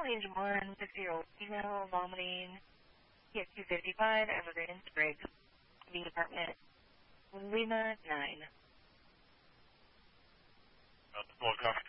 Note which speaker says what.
Speaker 1: Range 1, 6-year-old female, vomiting, PF255, Evergreen Sprigg, the apartment, Lima 9.
Speaker 2: Full cover.